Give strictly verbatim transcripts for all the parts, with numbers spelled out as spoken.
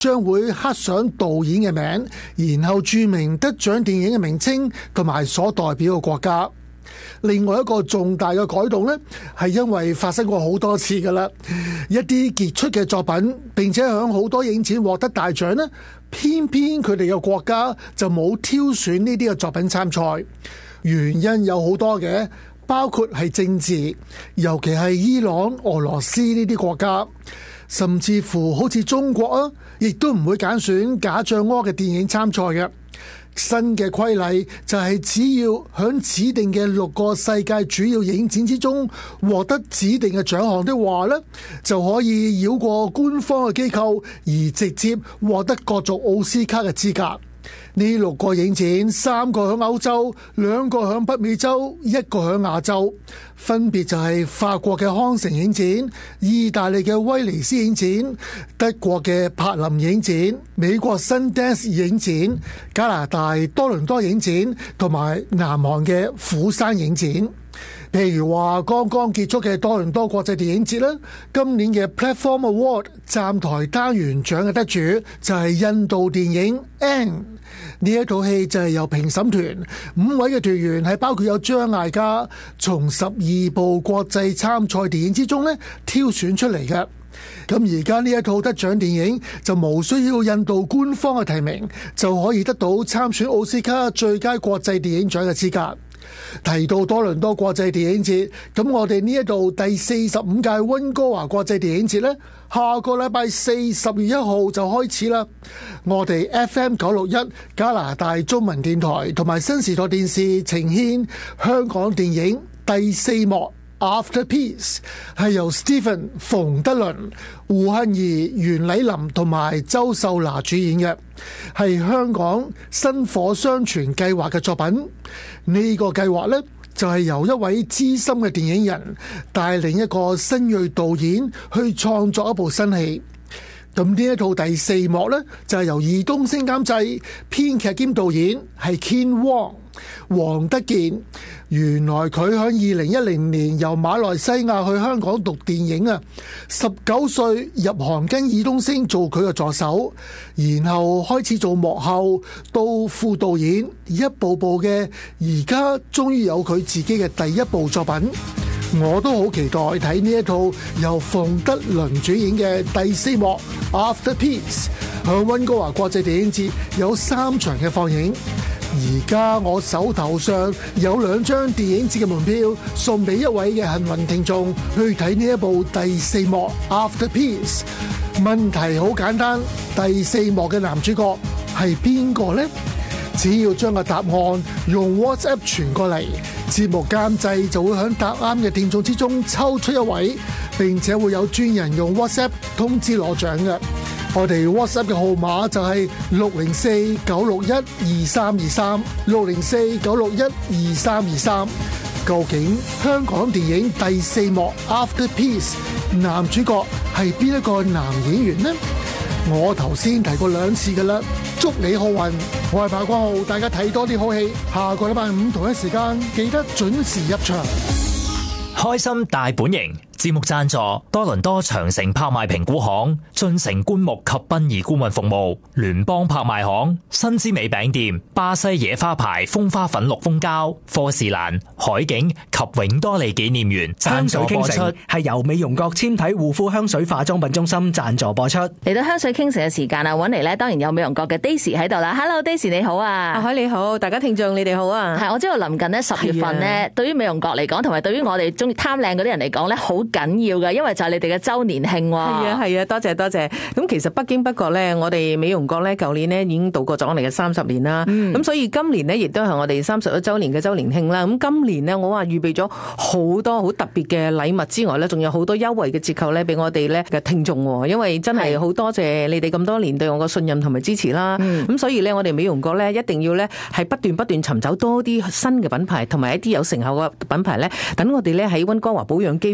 將會刻上導演嘅名，然後注明得獎電影嘅名稱同埋所代表嘅國家。另外一個重大嘅改動呢，係因為發生過好多次噶啦，一啲傑出嘅作品，並且響好多影展獲得大獎呢，偏偏佢哋嘅國家就冇挑選呢啲嘅作品參賽。原因有好多嘅，包括係政治，尤其係伊朗、俄羅斯呢啲國家，甚至乎好似中國啊，亦都唔會揀選賈樟柯嘅電影參賽嘅。新嘅規例就係只要響指定嘅六個世界主要影展之中獲得指定嘅獎項的話呢，就可以繞過官方嘅機構而直接獲得角逐奧斯卡嘅資格。呢六個影展，三個響歐洲，兩個響北美洲，一個響亞洲，分別就係法國嘅康城影展、意大利嘅威尼斯影展、德國嘅柏林影展、美國新丹斯影展、加拿大多倫多影展同埋南韓嘅釜山影展。譬如話剛剛結束嘅多倫多國際電影節啦，今年嘅 Platform Award 站台單元獎嘅得主就係印度電影 N。呢一套戲就係由評審團五位嘅團員係包括有張艾嘉，從十二部國際參賽電影之中咧挑選出嚟嘅。咁而家呢一套得獎電影就無需要印度官方嘅提名，就可以得到參選奧斯卡最佳國際電影獎嘅資格。提到多倫多國際電影節，咁我哋呢一度第四十五屆溫哥華國際電影節呢，下個禮拜四十月一號就開始啦。我哋 F M 九六一加拿大中文電台同埋新時代電視呈獻香港電影第四幕 After Peace， 係由 Stephen 馮德倫、胡杏兒、袁澧林同埋周秀娜主演嘅，係香港薪火相傳計劃嘅作品。呢個計劃呢，就係由一位資深嘅電影人帶領一個新銳導演去創作一部新戲。咁呢一套第四幕呢，就係由爾冬陞監製、編劇兼導演係 Ken Wong 黃德健。原來佢喺二零一零年由馬來西亞去香港讀電影啊，十九歲入行跟爾冬陞做佢嘅助手，然後開始做幕後到副導演，一步步嘅，而家終於有佢自己嘅第一部作品。我都好期待睇呢一套由馮德倫主演嘅第四幕 After Peace， 喺溫哥華國際電影節有三場嘅放映。而家我手頭上有兩張電影節嘅門票送俾一位嘅幸運聽眾去睇呢一部第四幕 After Peace。 問題好簡單，第四幕嘅男主角係邊個呢？只要將個答案用 WhatsApp 傳過嚟，節目監製就會響答啱嘅聽眾之中抽出一位，並且會有專人用 WhatsApp 通知攞獎嘅。我哋 WhatsApp 嘅號碼就係六零四九六一二三二三，六零四九六一二三二三。究竟香港電影第四幕 After Peace 男主角係邊一個男演員呢？我頭先提過兩次噶啦，祝你好運。我係彭光浩，大家睇多啲好戲。下個禮拜五同一時間記得準時入場。 開心大本營節目贊助多倫多長城拍賣評估行、進城棺木及殯儀顧問服務、聯邦拍賣行、新之美餅店、巴西野花牌風花粉綠蜂膠、科士蘭、海景及永多利紀念園贊助播出， 係由美容閣纖體護膚香水化妝品中心贊助播出。 嚟到香水傾城嘅時間啊，揾嚟咧當然有美容閣嘅 Daisy 喺度啦。Hello Daisy 你好啊。 阿海你好，大家聽眾你哋好啊。 係，我知道臨近咧十月份咧，對於美容閣嚟講，同埋對於我哋中意貪靚嗰啲人嚟講咧，好緊要嘅，因為就係你哋嘅周年慶喎。係啊係啊，多謝多謝。咁其實不經不覺咧，我哋美容閣咧舊年咧已經度過咗我哋嘅三十年啦。咁、嗯、所以今年咧亦都係我哋三十一週年嘅周年慶啦。咁今年咧我話預備咗好多好特別嘅禮物之外咧，仲有好多優惠嘅折扣咧俾我哋咧嘅聽眾。因為真係好多謝你哋咁多年對我嘅信任同埋支持啦。咁、嗯、所以咧我哋美容閣咧一定要咧係不斷不斷尋找多啲新嘅品牌同埋一啲有成效嘅品牌咧，等我哋咧喺溫哥華保養肌膚咧都唔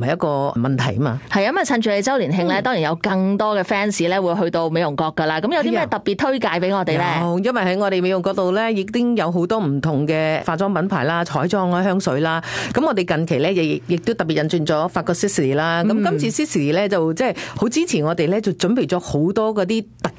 係一個問題啊嘛。 係啊，咁啊趁住你週年慶咧，當然有更多嘅 fans 咧會去到美容閣噶啦。咁有啲咩特別推介俾我哋咧？ 因為喺我哋美容閣度咧，已經有好多唔同嘅化妝品牌啦、彩妝啦、香水啦。咁我哋近期咧亦亦都特別引進咗法國 Sisley 啦。咁今次 Sisley 咧就即係好支持我哋咧，就準備咗好多嗰啲特